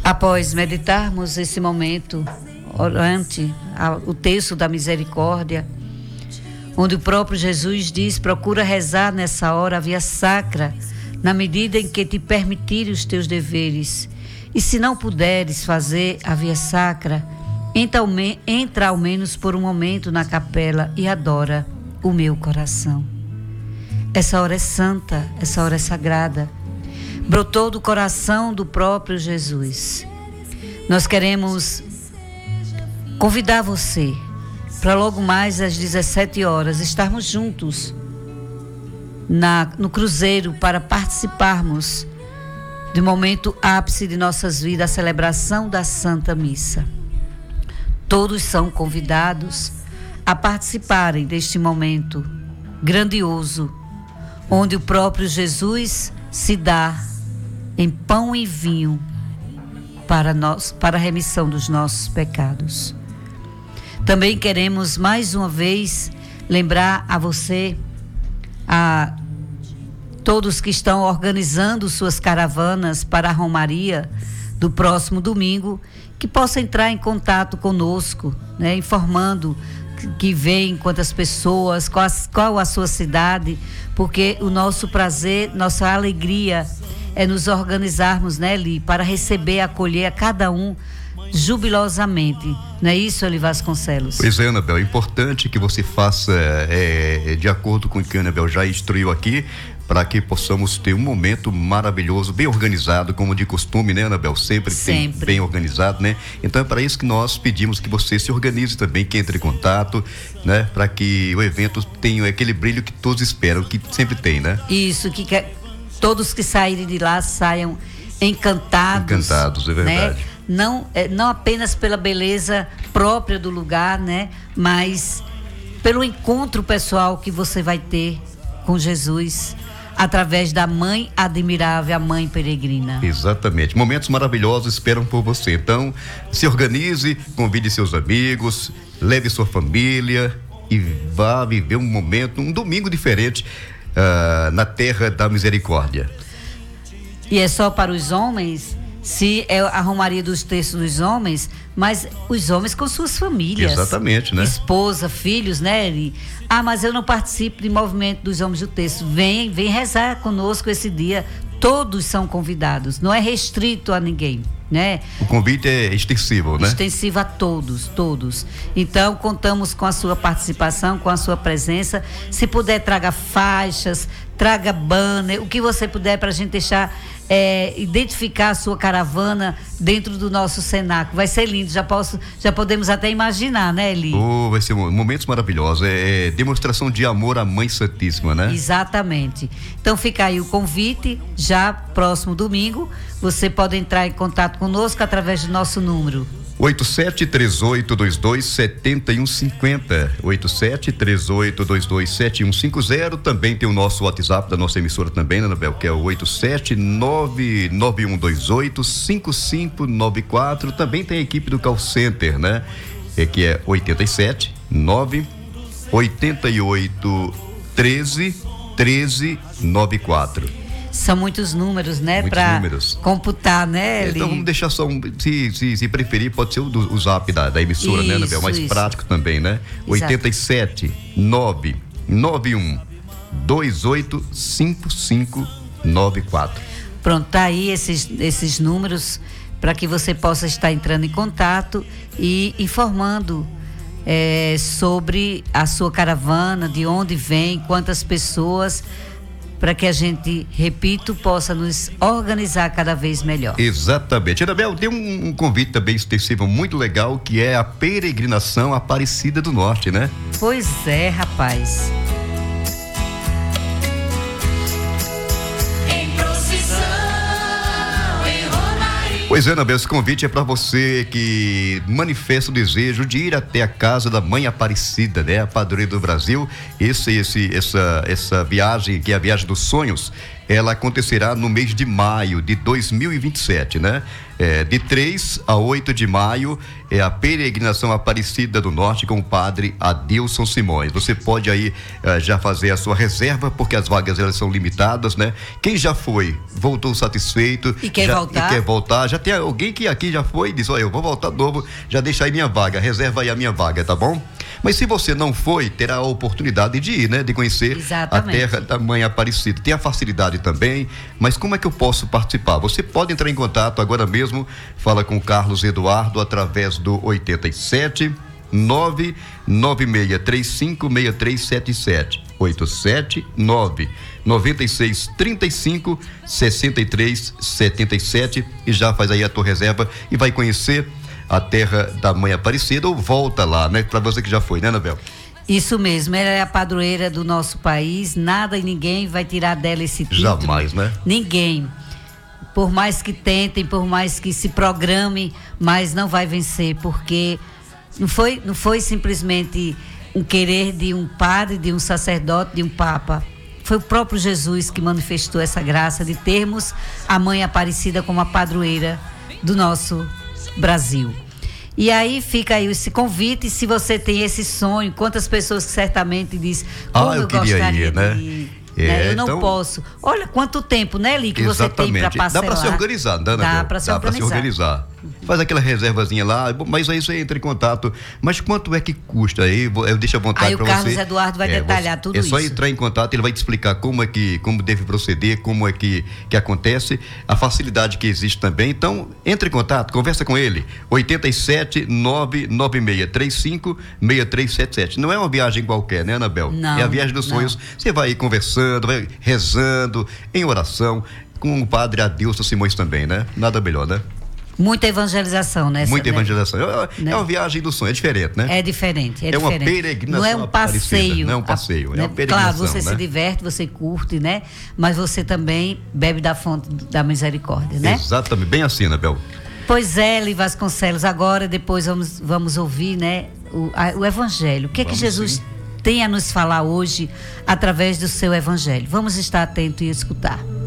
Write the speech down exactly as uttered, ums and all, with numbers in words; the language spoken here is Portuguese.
Após meditarmos esse momento orante, o texto da misericórdia, onde o próprio Jesus diz: procura rezar nessa hora a via sacra, na medida em que te permitirem os teus deveres. E se não puderes fazer a via sacra, entra ao, me- entra ao menos por um momento na capela e adora o meu coração. Essa hora é santa, essa hora é sagrada. Brotou do coração do próprio Jesus. Nós queremos convidar você para logo mais às dezessete horas estarmos juntos na, no cruzeiro para participarmos do momento ápice de nossas vidas, a celebração da Santa Missa. Todos são convidados a participarem deste momento grandioso, onde o próprio Jesus se dá em pão e vinho para nós, para a remissão dos nossos pecados. Também queremos mais uma vez lembrar a você, a todos que estão organizando suas caravanas para a Romaria do próximo domingo, que possa entrar em contato conosco, né, informando que vem, quantas pessoas, qual, qual a sua cidade, porque o nosso prazer, nossa alegria é nos organizarmos, né, Eli, para receber e acolher a cada um jubilosamente. Não é isso, Eli Vasconcelos? Pois é, Anabel, é importante que você faça é, de acordo com o que a Anabel já instruiu aqui, para que possamos ter um momento maravilhoso, bem organizado, como de costume, né, Anabel? Sempre, Sempre. Tem, bem organizado, né? Então é para isso que nós pedimos que você se organize também, que entre em contato, né? Para que o evento tenha aquele brilho que todos esperam, que sempre tem, né? Isso, que, que todos que saírem de lá saiam encantados. Encantados, é verdade. Né? Não, é, não apenas pela beleza própria do lugar, né? Mas pelo encontro pessoal que você vai ter com Jesus, através da Mãe Admirável, a Mãe Peregrina. Exatamente. Momentos maravilhosos esperam por você. Então, se organize, convide seus amigos, leve sua família e vá viver um momento, um domingo diferente uh, na Terra da Misericórdia. E é só para os homens? Se é a Romaria dos Terços dos homens, mas os homens com suas famílias. Exatamente, né? Esposa, filhos, né, Eli? Ah, mas eu não participo do movimento dos homens do terço. Vem, vem rezar conosco esse dia. Todos são convidados, não é restrito a ninguém, né? O convite é extensivo, né? Extensivo a todos, todos. Então, contamos com a sua participação, com a sua presença. Se puder, traga faixas, traga banner, o que você puder para a gente deixar, é, identificar a sua caravana dentro do nosso cenáculo. Vai ser lindo, já, posso, já podemos até imaginar, né, Eli? Oh, vai ser momentos maravilhosos, é, é demonstração de amor à Mãe Santíssima, né? Exatamente. Então fica aí o convite, já próximo domingo, você pode entrar em contato conosco através do nosso número oito sete três oito dois dois sete um cinco zero, oito sete três oito dois dois sete um cinco zero. Também tem o nosso WhatsApp da nossa emissora também, né, Anabel, que é o oito sete nove nove um dois oito cinco cinco nove quatro. Também tem a equipe do call center, né, é, que é oito sete nove oito oito treze treze nove quatro. São muitos números, né? Para computar, né, Eli? Então vamos deixar só um, se, se, se preferir, pode ser o, do, o zap da, da emissora, isso, né, Anabel? Mais isso. Prático também, né? oito sete nove nove um dois oito cinco cinco nove quatro. Pronto, tá aí esses, esses números para que você possa estar entrando em contato e informando é, sobre a sua caravana, de onde vem, quantas pessoas, para que a gente, repito, possa nos organizar cada vez melhor. Exatamente. Anabel, tem um, um convite também extensivo muito legal, que é a peregrinação Aparecida do Norte, né? Pois é, rapaz. Pois é, Anabel, esse convite é para você que manifesta o desejo de ir até a casa da Mãe Aparecida, né? A padroeira do Brasil. Esse, esse, essa, essa viagem, que é a viagem dos sonhos, ela acontecerá no mês de maio de dois mil e vinte e sete, né? É, de três a oito de maio é a peregrinação Aparecida do Norte com o padre Adilson Simões. Você pode aí uh, já fazer a sua reserva, porque as vagas elas são limitadas, né? Quem já foi, voltou satisfeito. E quer já, voltar? E quer voltar. Já tem alguém que aqui já foi e diz, olha, eu vou voltar de novo, já deixa aí minha vaga, reserva aí a minha vaga, tá bom? Mas se você não foi, terá a oportunidade de ir, né? De conhecer Exatamente. a terra da Mãe Aparecida. Tem a facilidade também, mas como é que eu posso participar? Você pode entrar em contato agora mesmo, fala com o Carlos Eduardo através do oitenta e sete, nove nove seis três cinco, seis três sete sete. oito sete nove nove seis três cinco, seis três sete sete e já faz aí a tua reserva e vai conhecer a terra da Mãe Aparecida, ou volta lá, né? Para você que já foi, né, Anabel? Isso mesmo, ela é a padroeira do nosso país, nada e ninguém vai tirar dela esse título. Jamais, né? Ninguém. Por mais que tentem, por mais que se programem, mas não vai vencer, porque não foi, não foi simplesmente um querer de um padre, de um sacerdote, de um papa. Foi o próprio Jesus que manifestou essa graça de termos a Mãe Aparecida como a padroeira do nosso Brasil. E aí fica aí esse convite, se você tem esse sonho, quantas pessoas que certamente diz, como ah, eu, eu queria gostaria ir, né? de ir. É, né? Eu não então... posso. Olha quanto tempo, né, Li, que você tem para parcelar. Dá para se organizar, não dá, Anabel? Dá para se, Dá se organizar. Faz aquela reservazinha lá, mas aí você entra em contato. Mas quanto é que custa aí? Eu deixo à vontade para você. Aí o Carlos Eduardo vai é, detalhar você, tudo é isso. É só entrar em contato, ele vai te explicar como é que, como deve proceder, como é que, que acontece, a facilidade que existe também. Então, entre em contato, conversa com ele. oitenta e sete, nove nove seis três cinco, seis três sete sete. Não é uma viagem qualquer, né, Anabel? Não. É a viagem dos sonhos. Você vai conversando, vai rezando, em oração, com o padre Adilson Simões também, né? Nada melhor, né? Muita evangelização, né? Muita evangelização. É, né? é uma viagem do sonho, é diferente, né? É diferente. É, é diferente. uma peregrinação. Não é um passeio. Não é um passeio, a, é né? uma peregrinação. Claro, você né? se diverte, você curte, né? Mas você também bebe da fonte da misericórdia, né? Exatamente, bem assim, Anabel. Pois é, Li Vasconcelos, agora depois vamos, vamos ouvir, né? O, a, o Evangelho. O que é que Jesus sim. tem a nos falar hoje através do seu Evangelho? Vamos estar atentos e escutar.